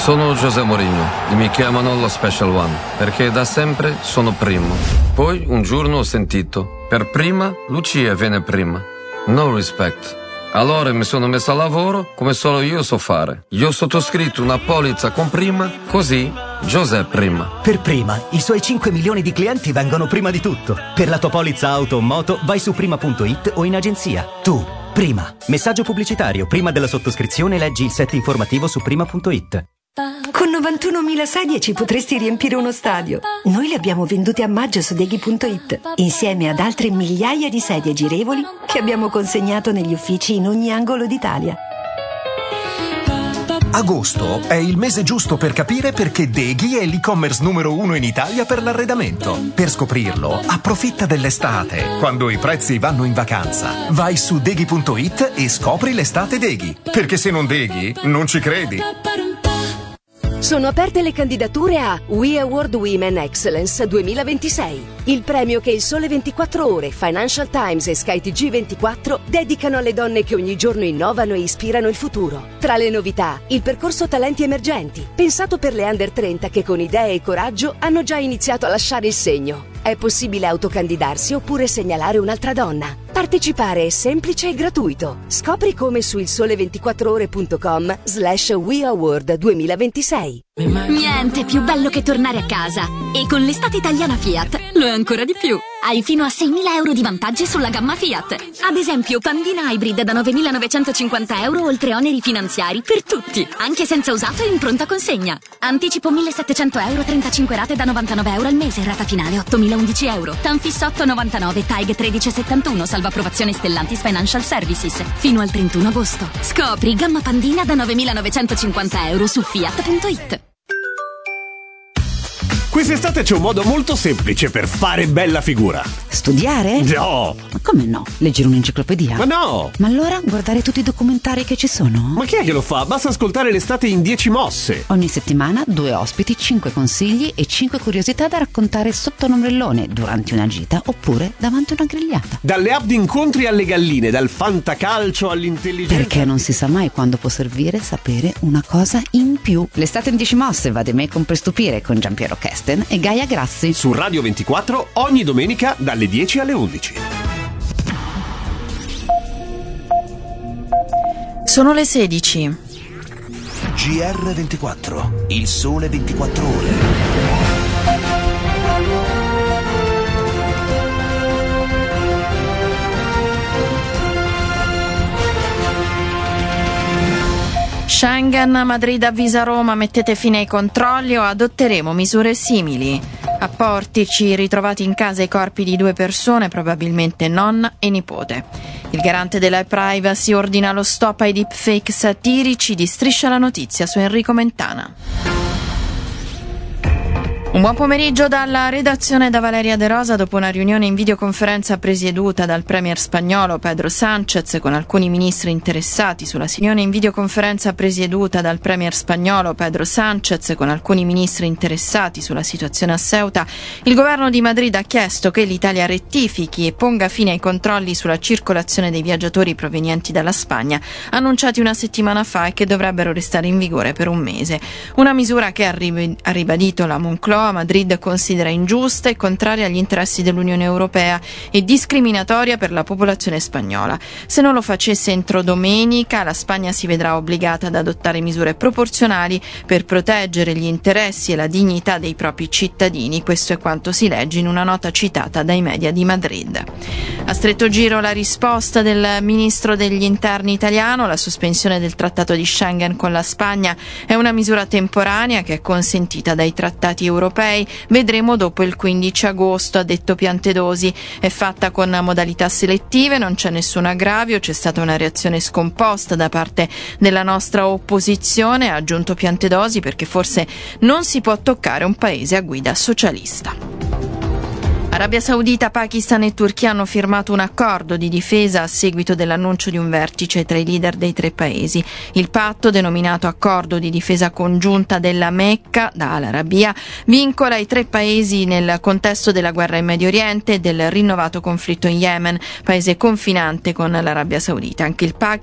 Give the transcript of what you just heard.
Sono José Mourinho e mi chiamano lo Special One perché da sempre sono primo. Poi un giorno ho sentito: per prima Lucia viene prima. No respect. Allora mi sono messo a lavoro come solo io so fare. Io ho sottoscritto una polizza con prima, così José prima. Per prima, i suoi 5 milioni di clienti vengono prima di tutto. Per la tua polizza auto o moto vai su prima.it o in agenzia. Tu, prima. Messaggio pubblicitario. Prima della sottoscrizione leggi il set informativo su prima.it. Con 91.000 sedie ci potresti riempire uno stadio. Noi le abbiamo vendute a maggio su Deghi.it, insieme ad altre migliaia di sedie girevoli che abbiamo consegnato negli uffici in ogni angolo d'Italia. Agosto è il mese giusto per capire perché Deghi è l'e-commerce numero 1 in Italia per l'arredamento. Per scoprirlo, approfitta dell'estate, quando i prezzi vanno in vacanza. Vai su Deghi.it e scopri l'estate Deghi. Perché se non Deghi, non ci credi. Sono aperte le candidature a We Award Women Excellence 2026, il premio che il Sole 24 Ore, Financial Times e Sky TG24 dedicano alle donne che ogni giorno innovano e ispirano il futuro. Tra le novità, il percorso Talenti Emergenti, pensato per le under 30 che con idee e coraggio hanno già iniziato a lasciare il segno. È possibile autocandidarsi oppure segnalare un'altra donna. Partecipare è semplice e gratuito. Scopri come su ilsole24ore.com/We Award 2026. Niente più bello che tornare a casa. E con l'estate italiana Fiat lo è ancora di più. Hai fino a 6.000 euro di vantaggi sulla gamma Fiat. Ad esempio, Pandina Hybrid da 9.950 euro oltre oneri finanziari per tutti, anche senza usato e in pronta consegna. Anticipo 1.700 euro, 35 rate da 99 euro al mese, rata finale 8.011 euro. Tanfisso 8,99, TAG 1371, salvo approvazione Stellantis Financial Services. Fino al 31 agosto. Scopri gamma Pandina da 9.950 euro su Fiat.it. Quest'estate c'è un modo molto semplice per fare bella figura. Studiare? No! Ma come no? Leggere un'enciclopedia? Ma no! Ma allora guardare tutti i documentari che ci sono? Ma chi è che lo fa? Basta ascoltare l'estate in 10 mosse. Ogni settimana 2 ospiti, 5 consigli e 5 curiosità da raccontare sotto un ombrellone, durante una gita oppure davanti a una grigliata. Dalle app di incontri alle galline, dal fantacalcio all'intelligenza. Perché non si sa mai quando può servire sapere una cosa in più. L'estate in 10 mosse va di Make per stupire con Giampiero Kesten e Gaia Grassi. Su Radio 24 ogni domenica dalle 10 alle 11. Sono le 16. GR24, il sole 24 ore. Schengen, Madrid avvisa Roma, mettete fine ai controlli o adotteremo misure simili. A Portici, ritrovati in casa i corpi di 2 persone, probabilmente nonna e nipote. Il garante della privacy ordina lo stop ai deepfake satirici di Striscia la Notizia su Enrico Mentana. Un buon pomeriggio dalla redazione da Valeria De Rosa. Dopo una riunione in videoconferenza presieduta dal premier spagnolo Pedro Sánchez con alcuni ministri interessati sulla situazione a Ceuta, il governo di Madrid ha chiesto che l'Italia rettifichi e ponga fine ai controlli sulla circolazione dei viaggiatori provenienti dalla Spagna, annunciati una settimana fa e che dovrebbero restare in vigore per un mese. Una misura che ha ribadito la Moncloa. Madrid considera ingiusta e contraria agli interessi dell'Unione Europea e discriminatoria per la popolazione spagnola. Se non lo facesse entro domenica, la Spagna si vedrà obbligata ad adottare misure proporzionali per proteggere gli interessi e la dignità dei propri cittadini. Questo è quanto si legge in una nota citata dai media di Madrid. A stretto giro la risposta del ministro degli interni italiano: la sospensione del trattato di Schengen con la Spagna è una misura temporanea che è consentita dai trattati europei. Vedremo dopo il 15 agosto, ha detto Piantedosi. È fatta con modalità selettive, non c'è nessun aggravio, c'è stata una reazione scomposta da parte della nostra opposizione, ha aggiunto Piantedosi, perché forse non si può toccare un paese a guida socialista. Arabia Saudita, Pakistan e Turchia hanno firmato un accordo di difesa a seguito dell'annuncio di un vertice tra i leader dei 3 paesi. Il patto, denominato Accordo di difesa congiunta della Mecca da Al-Arabia, vincola i 3 paesi nel contesto della guerra in Medio Oriente e del rinnovato conflitto in Yemen, paese confinante con l'Arabia Saudita. Anche il